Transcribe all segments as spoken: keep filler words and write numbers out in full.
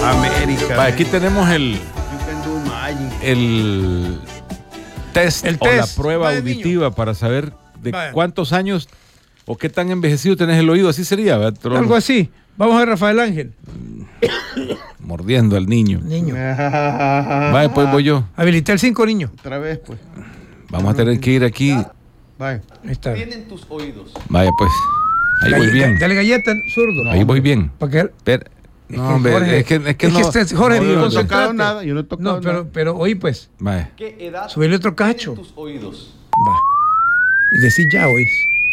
América. Va, aquí tenemos el el test, El o la test. prueba Vaya, auditiva para saber de Vaya. cuántos años o qué tan envejecido tenés el oído. Así sería, ¿verdad, Trollo? Algo así. Vamos a ver, Rafael Ángel. Mordiendo al niño. Niño. Vaya, pues voy yo. Habilité el cinco, niño. Otra vez, pues. Vamos a tener que ir aquí. Vaya. Ahí está. Tienen tus oídos. Vaya, pues. Ahí voy Galle- bien. Dale galleta, zurdo. Ahí voy bien. ¿Para qué? Pero, Es no, que hombre, Jorge- es que, es que es no. que este- Jorge, no, ni Yo no he concentrate. tocado nada, yo no he tocado No, pero, nada. pero oí, pues. Vaya. ¿Qué edad Subirle otro cacho. tienen tus oídos? Va. Y decir ya, oís.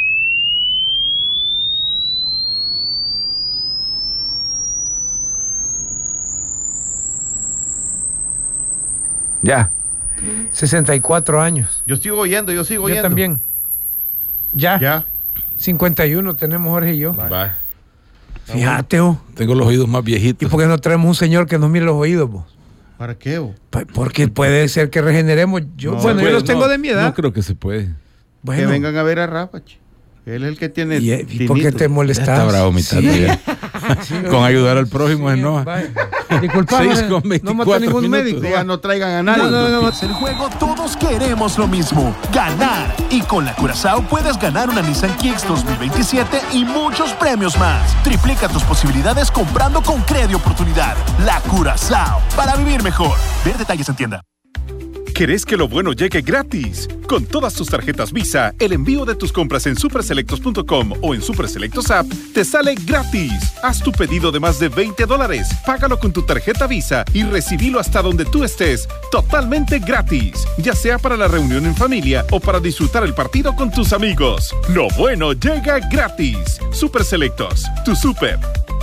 Ya. sesenta y cuatro años. Yo sigo oyendo, yo sigo Yo oyendo. también. Ya. Ya. cincuenta y uno tenemos Jorge y yo. Vaya. Fíjate, oh. Tengo los oídos más ¿Y viejitos. por qué no traemos un señor que nos mire los oídos, vos? ¿Para qué, vos? Pa- Porque puede ser que regeneremos. Yo, No, bueno, yo Pues, los tengo no, de mi edad. No creo que se puede. Bueno, Que vengan a ver a Rafa, che. Él es el que tiene. ¿Y, y por qué tinnitus. te molestas? Ya está bravo mi tato, Sí. ya. Sí, Con ayudar al prójimo es no. vaya. Disculpa, Seis Jorge, con no veinticuatro mató ningún minutos. médico. Ya no traigan a nadie. No, no, no, no. Es el juego, todos queremos lo mismo, ganar. Y con la Curazao puedes ganar una Nissan Kicks dos mil veintisiete y muchos premios más. Triplica tus posibilidades comprando con Credi Oportunidad. La Curazao, para vivir mejor. Ver detalles en tienda. ¿Querés que lo bueno llegue gratis? Con todas tus tarjetas Visa, el envío de tus compras en superselectos punto com o en Superselectos App te sale gratis. Haz tu pedido de más de veinte dólares, págalo con tu tarjeta Visa y recibilo hasta donde tú estés, totalmente gratis. Ya sea para la reunión en familia o para disfrutar el partido con tus amigos. Lo bueno llega gratis. Superselectos, tu super.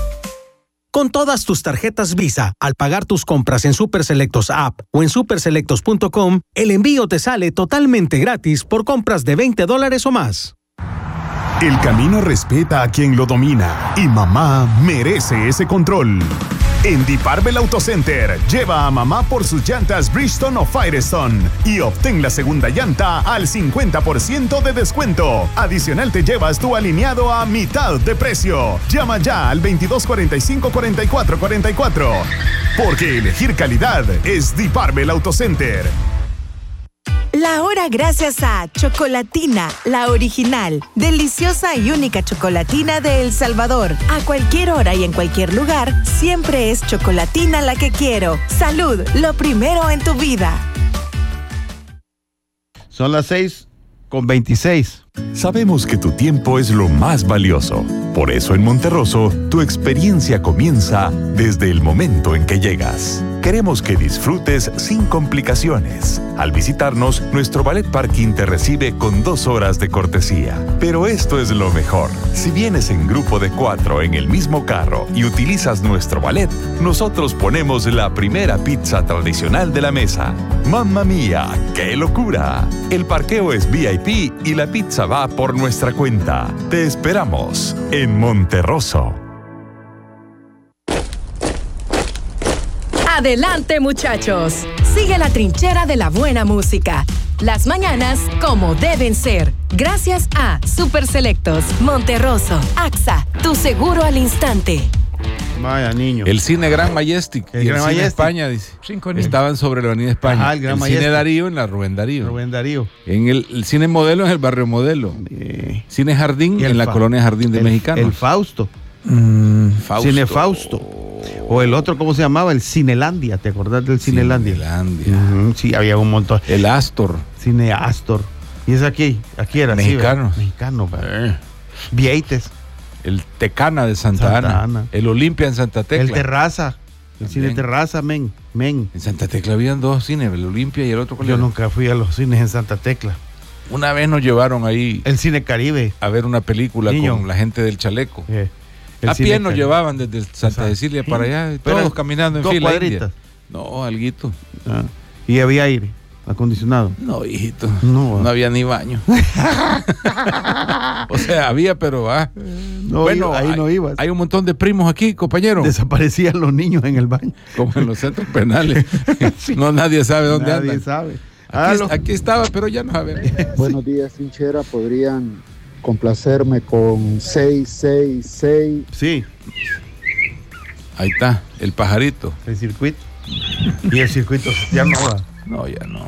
Con todas tus tarjetas Visa, al pagar tus compras en Superselectos App o en superselectos punto com, el envío te sale totalmente gratis por compras de veinte dólares o más. El camino respeta a quien lo domina y mamá merece ese control. En Deep Arbel Auto Center, lleva a mamá por sus llantas Bridgestone o Firestone y obtén la segunda llanta al cincuenta por ciento de descuento. Adicional te llevas tu alineado a mitad de precio. Llama ya al veintidós cuarenta y cinco cuarenta y cuatro cuarenta y cuatro. Porque elegir calidad es Deep Arbel Auto Center. La hora gracias a Chocolatina, la original, deliciosa y única chocolatina de El Salvador. A cualquier hora y en cualquier lugar, siempre es Chocolatina la que quiero. Salud, lo primero en tu vida. Son las seis con veintiséis. Sabemos que tu tiempo es lo más valioso. Por eso en Monterroso, tu experiencia comienza desde el momento en que llegas. Queremos que disfrutes sin complicaciones. Al visitarnos, nuestro ballet parking te recibe con dos horas de cortesía. Pero esto es lo mejor. Si vienes en grupo de cuatro en el mismo carro y utilizas nuestro ballet, nosotros ponemos la primera pizza tradicional de la mesa. ¡Mamma mía! ¡Qué locura! El parqueo es V I P y la pizza va por nuestra cuenta. Te esperamos en Monterroso. Adelante, muchachos. Sigue la trinchera de la buena música. Las mañanas como deben ser. Gracias a Superselectos, Monterroso, A X A, tu seguro al instante. Vaya, niño. El cine Gran Majestic El y Gran el cine Majestic. España, dice. Cinco niños. Estaban sobre la avenida España. Ajá, el Gran el Majestic. cine Darío en la Rubén Darío. Rubén Darío. En el, el cine Modelo en el barrio Modelo. Eh, Cine Jardín y el en la Fa- colonia Jardín de el, Mexicanos. El Fausto. Mm, Fausto. Cine Fausto. O el otro, ¿cómo se llamaba? El Cinelandia. ¿Te acordás del Cinelandia? Cinelandia. Ujú, sí, había un montón. El Astor. Cine Astor. Y es aquí. Aquí era. Mexicano. Sí, mexicano. ¿verdad? Eh. Vieites. El Tecana de Santa, Santa Ana. Ana. El Olimpia en Santa Tecla. El Terraza. El También. cine Terraza, men. Men. En Santa Tecla habían dos cines, el Olimpia y el otro. ¿cuál Yo era? nunca fui a los cines en Santa Tecla. Una vez nos llevaron ahí El Cine Caribe. a ver una película Niño. con la gente del Chaleco. Eh, el A Cine pie nos Caribe. llevaban desde Santa Exacto. Cecilia para allá, Pero todos caminando en dos fila cuadritas. india. No, alguito. Ah, y había aire acondicionado. No, hijito. No, No había ni baño. O sea, había, pero ah. No, bueno, iba- ahí hay, no ibas. hay un montón de primos aquí, compañero. Desaparecían los niños en el baño. Como en los centros penales. No, nadie sabe dónde Nadie andan. sabe. Aquí, Aló. aquí estaba, pero ya no sabemos. Buenos días, trinchera. ¿Podrían complacerme con seis seis seis? Sí. Ahí está, el pajarito. El circuito. Y el circuito ya no va. No, ya no.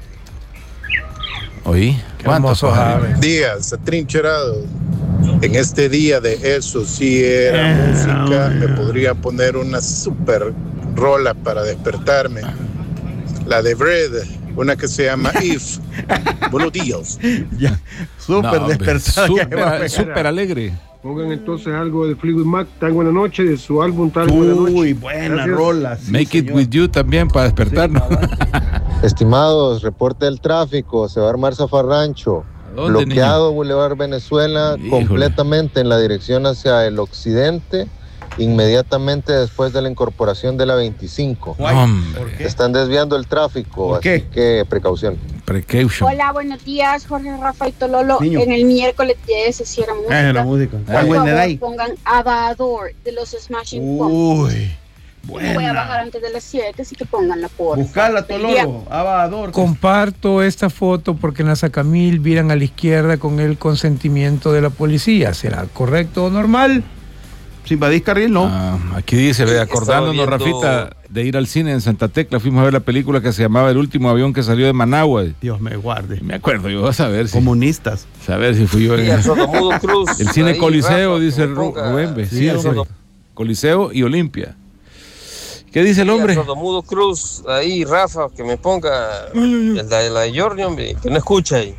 ¿Oí? ¿Cuántos pajaritos? Días, atrincherados. En este día de eso, si era Eh, música, no, me no. podría poner una super rola para despertarme. La de Bread, una que se llama If. Buenos días. Ya, súper No, hombre, despertada. que va a Súper, pegar. súper alegre. Pongan entonces algo de Fleetwood Mac, Tan Buena Noche, de su álbum Tan Buena Noche. Uy, buena Gracias. rola. sí, Make it señor. with you también para despertarnos. Estimados, reporte del tráfico, se va a armar zafarrancho. ¿A dónde, Bloqueado Boulevard Venezuela Híjole. completamente en la dirección hacia el occidente, inmediatamente después de la incorporación de la veinticinco. Guay, Hombre. ¿por qué? Están desviando el tráfico, ¿Por qué? así que precaución. Precaution. Hola, buenos días, Jorge, Rafa y Tololo. Niño. En el miércoles de se hiciera música. Eh, la música. Por Ay, favor, buena de ahí. pongan Abador de los Smashing Pumpkins. Uy, Voy a bajar buena. antes de las siete, así que pónganla por Buscala, Tololo. Abador. Comparto esta foto porque en la Sacamil viran a la izquierda con el consentimiento de la policía. ¿Será correcto o normal? Si invadís carril, no. Ah, aquí dice, ve, acordándonos, Estaba viendo- Rafita, de ir al cine en Santa Tecla, fuimos a ver la película que se llamaba El último avión que salió de Managua. Dios me guarde. Me acuerdo, yo, a saber si, Comunistas. saber si fui yo en Y al Sordomudo Cruz. el cine ahí, Coliseo, Rafa, dice que me Ru- ponga- Rubén, ve. Sí, Sí, al el sordo- Coliseo y Olimpia. ¿Qué dice el y al hombre? Sordomudo Cruz, ahí, Rafa, que me ponga el de la de Jordi, hombre, que no escucha ahí.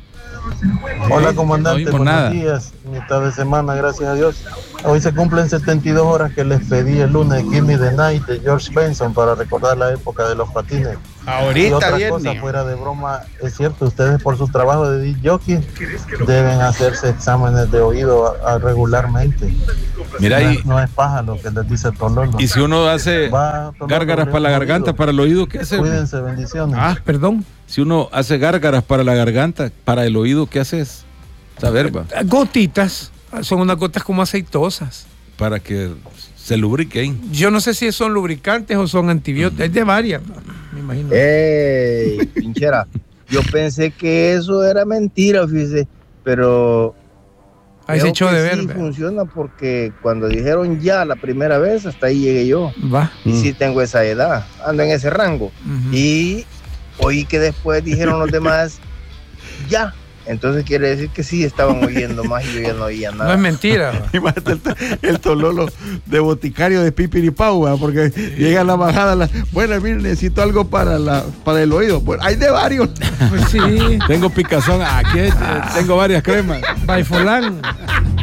Hola No comandante, oímos buenos nada. días, mitad de semana, gracias a Dios. Hoy se cumplen setenta y dos horas que les pedí el lunes Give Me the Night de George Benson para recordar la época de los patines. Y Ahorita otra viene. cosa fuera de broma, es cierto, ustedes por su trabajo de disc jockey deben hacerse exámenes de oído a- a regularmente. Mira no, ahí. es- no es paja lo que les dice Tololo. Y si uno hace Va, Tololo, gárgaras para la oído. garganta, para el oído, ¿qué hace? Cuídense, bendiciones. Ah, Perdón. si uno hace gárgaras para la garganta, para el oído, ¿qué haces? Saber, va, Gotitas. Son unas gotas como aceitosas. para que se lubriquen. Yo no sé si son lubricantes o son antibióticos. Es de varias, me imagino. ¡Ey, pinchera! Yo pensé que eso era mentira, fíjese, pero Ahí se creo echó que de ver. sí ve. funciona porque cuando dijeron ya la primera vez, hasta ahí llegué yo. Va. Y sí tengo esa edad, ando en ese rango. Ujú. Y oí que después dijeron los demás ya. Entonces quiere decir que sí estaban oyendo más y yo ya no oía nada. No es mentira. va. Imagínate el, el Tololo de boticario de Pipiripau, ¿verdad? Porque llega la bajada. La, bueno, mire, necesito algo para, la, para el oído. Bueno, hay de varios. Pues sí. Tengo picazón, aquí eh, tengo varias cremas. Baifolán.